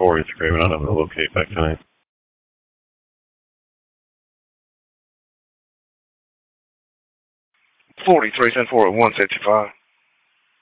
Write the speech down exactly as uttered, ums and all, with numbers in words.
four is great. We're not able to locate back tonight. Forty-three ten four at one fifty-five.